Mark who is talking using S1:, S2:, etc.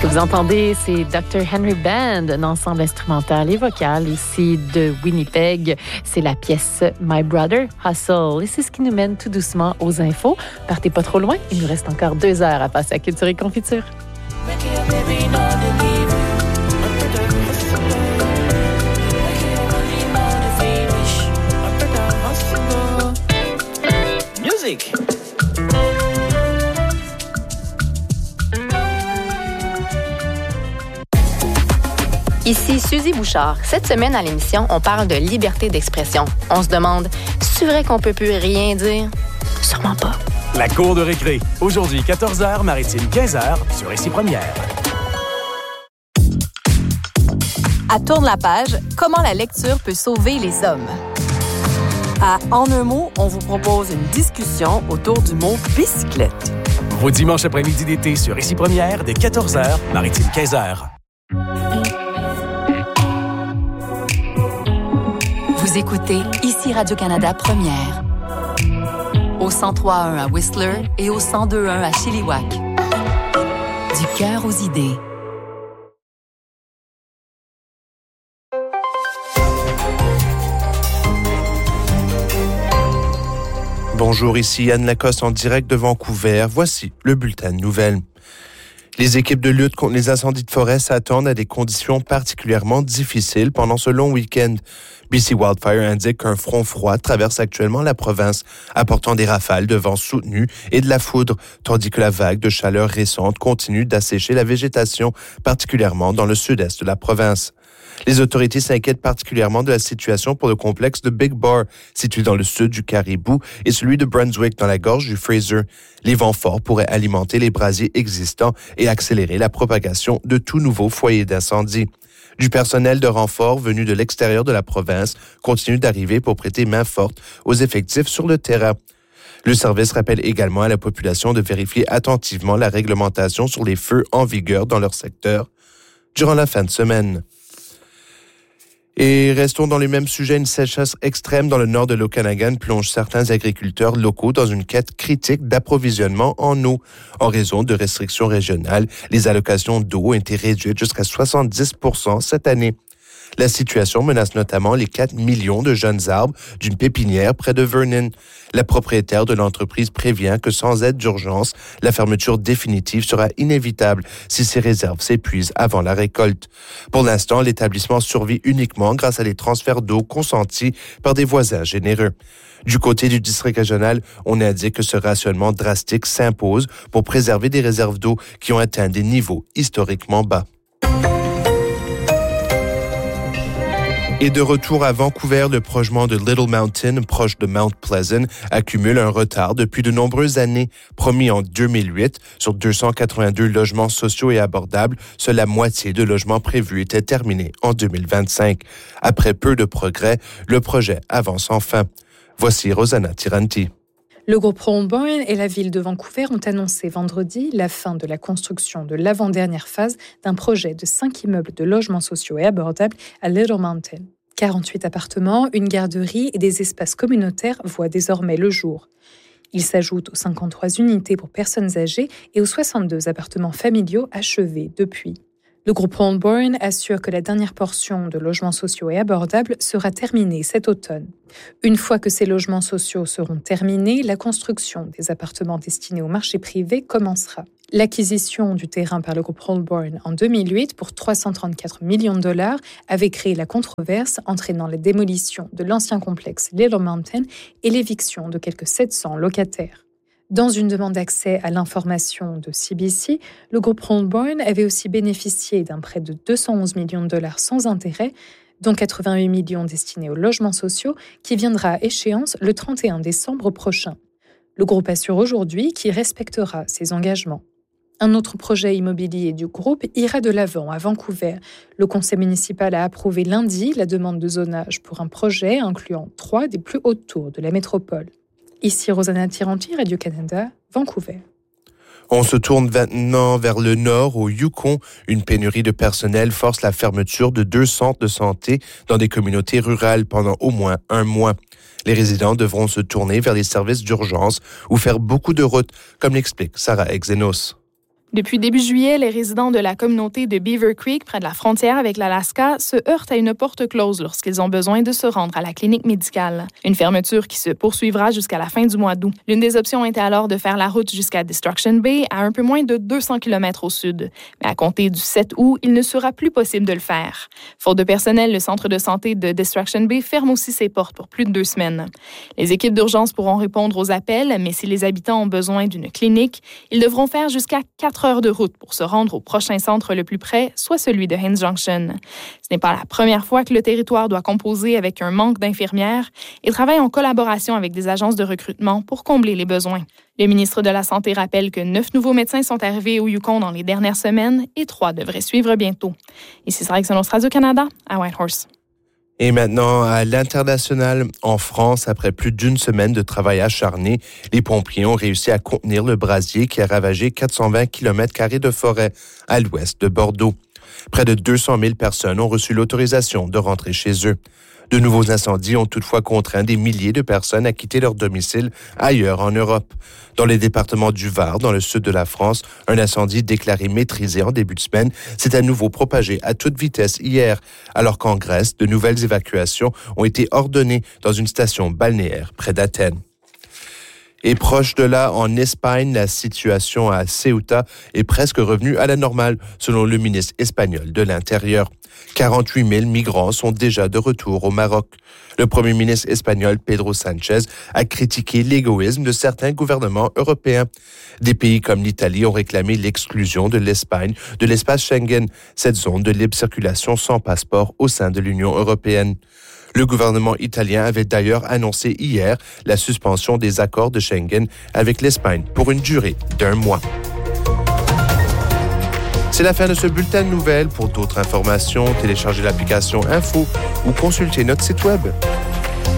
S1: que vous entendez, c'est Dr. Henry Band, un ensemble instrumental et vocal ici de Winnipeg. C'est la pièce My Brother Hustle. Et c'est ce qui nous mène tout doucement aux infos. Partez pas trop loin, il nous reste encore 2 heures à passer à Culture et Confiture.
S2: Music.
S3: Ici Suzy Bouchard. Cette semaine à l'émission, on parle de liberté d'expression. On se demande, c'est vrai qu'on peut plus rien dire? Sûrement pas.
S2: La cour de récré. Aujourd'hui, 14h, Maritime 15h, sur Ici Première.
S4: À Tourne la page, comment la lecture peut sauver les hommes. À En un mot, on vous propose une discussion autour du mot bicyclette.
S2: Vos dimanches après-midi d'été sur Ici Première, dès 14h, Maritime 15h.
S4: Vous écoutez Ici Radio-Canada Première. Au 103.1 à Whistler et au 102.1 à Chilliwack. Du cœur aux idées.
S5: Bonjour, ici Anne Lacoste en direct de Vancouver. Voici le bulletin de nouvelles. Les équipes de lutte contre les incendies de forêt s'attendent à des conditions particulièrement difficiles pendant ce long week-end. BC Wildfire indique qu'un front froid traverse actuellement la province, apportant des rafales de vent soutenus et de la foudre, tandis que la vague de chaleur récente continue d'assécher la végétation, particulièrement dans le sud-est de la province. Les autorités s'inquiètent particulièrement de la situation pour le complexe de Big Bar, situé dans le sud du Caribou, et celui de Brunswick, dans la gorge du Fraser. Les vents forts pourraient alimenter les brasiers existants et accélérer la propagation de tout nouveau foyer d'incendie. Du personnel de renfort venu de l'extérieur de la province continue d'arriver pour prêter main forte aux effectifs sur le terrain. Le service rappelle également à la population de vérifier attentivement la réglementation sur les feux en vigueur dans leur secteur durant la fin de semaine. Et restons dans le même sujet, une sécheresse extrême dans le nord de l'Okanagan plonge certains agriculteurs locaux dans une quête critique d'approvisionnement en eau. En raison de restrictions régionales, les allocations d'eau ont été réduites jusqu'à 70% cette année. La situation menace notamment les 4 millions de jeunes arbres d'une pépinière près de Vernon. La propriétaire de l'entreprise prévient que sans aide d'urgence, la fermeture définitive sera inévitable si ces réserves s'épuisent avant la récolte. Pour l'instant, l'établissement survit uniquement grâce à des transferts d'eau consentis par des voisins généreux. Du côté du district régional, on indique que ce rationnement drastique s'impose pour préserver des réserves d'eau qui ont atteint des niveaux historiquement bas. Et de retour à Vancouver, le projet de Little Mountain, proche de Mount Pleasant, accumule un retard depuis de nombreuses années. Promis en 2008, sur 282 logements sociaux et abordables, seule la moitié de logements prévus était terminée en 2025. Après peu de progrès, le projet avance enfin. Voici Rosanna Tiranti.
S6: Le groupe Holborn et la ville de Vancouver ont annoncé vendredi la fin de la construction de l'avant-dernière phase d'un projet de 5 immeubles de logements sociaux et abordables à Little Mountain. 48 appartements, une garderie et des espaces communautaires voient désormais le jour. Ils s'ajoutent aux 53 unités pour personnes âgées et aux 62 appartements familiaux achevés depuis. Le groupe Holborn assure que la dernière portion de logements sociaux et abordables sera terminée cet automne. Une fois que ces logements sociaux seront terminés, la construction des appartements destinés au marché privé commencera. L'acquisition du terrain par le groupe Holborn en 2008 pour 334 millions de dollars avait créé la controverse entraînant la démolition de l'ancien complexe Little Mountain et l'éviction de quelques 700 locataires. Dans une demande d'accès à l'information de CBC, le groupe Holborn avait aussi bénéficié d'un prêt de 211 millions de dollars sans intérêt, dont 88 millions destinés aux logements sociaux, qui viendra à échéance le 31 décembre prochain. Le groupe assure aujourd'hui qu'il respectera ses engagements. Un autre projet immobilier du groupe ira de l'avant à Vancouver. Le conseil municipal a approuvé lundi la demande de zonage pour un projet incluant 3 des plus hautes tours de la métropole. Ici Rosanna Tiranti, Radio-Canada, Vancouver.
S5: On se tourne maintenant vers le nord, au Yukon. Une pénurie de personnel force la fermeture de 2 centres de santé dans des communautés rurales pendant au moins 1 mois. Les résidents devront se tourner vers les services d'urgence ou faire beaucoup de routes, comme l'explique Sarah Exenos.
S7: Depuis début juillet, les résidents de la communauté de Beaver Creek, près de la frontière avec l'Alaska, se heurtent à une porte close lorsqu'ils ont besoin de se rendre à la clinique médicale. Une fermeture qui se poursuivra jusqu'à la fin du mois d'août. L'une des options était alors de faire la route jusqu'à Destruction Bay, à un peu moins de 200 km au sud. Mais à compter du 7 août, il ne sera plus possible de le faire. Faute de personnel, le centre de santé de Destruction Bay ferme aussi ses portes pour plus de 2 semaines. Les équipes d'urgence pourront répondre aux appels, mais si les habitants ont besoin d'une clinique, ils devront faire jusqu'à 4 heures de route pour se rendre au prochain centre le plus près, soit celui de Haines Junction. Ce n'est pas la première fois que le territoire doit composer avec un manque d'infirmières et travaille en collaboration avec des agences de recrutement pour combler les besoins. Le ministre de la Santé rappelle que 9 nouveaux médecins sont arrivés au Yukon dans les dernières semaines et 3 devraient suivre bientôt. Ici Sarah Xonos, Radio-Canada, à Whitehorse.
S5: Et maintenant, à l'international, en France, après plus d'une semaine de travail acharné, les pompiers ont réussi à contenir le brasier qui a ravagé 420 km² de forêt à l'ouest de Bordeaux. Près de 200 000 personnes ont reçu l'autorisation de rentrer chez eux. De nouveaux incendies ont toutefois contraint des milliers de personnes à quitter leur domicile ailleurs en Europe. Dans les départements du Var, dans le sud de la France, un incendie déclaré maîtrisé en début de semaine s'est à nouveau propagé à toute vitesse hier, alors qu'en Grèce, de nouvelles évacuations ont été ordonnées dans une station balnéaire près d'Athènes. Et proche de là, en Espagne, la situation à Ceuta est presque revenue à la normale, selon le ministre espagnol de l'Intérieur. 48 000 migrants sont déjà de retour au Maroc. Le premier ministre espagnol, Pedro Sánchez, a critiqué l'égoïsme de certains gouvernements européens. Des pays comme l'Italie ont réclamé l'exclusion de l'Espagne de l'espace Schengen, cette zone de libre circulation sans passeport au sein de l'Union européenne. Le gouvernement italien avait d'ailleurs annoncé hier la suspension des accords de Schengen avec l'Espagne pour une durée d'1 mois. C'est la fin de ce bulletin de nouvelles. Pour d'autres informations, téléchargez l'application Info ou consultez notre site web.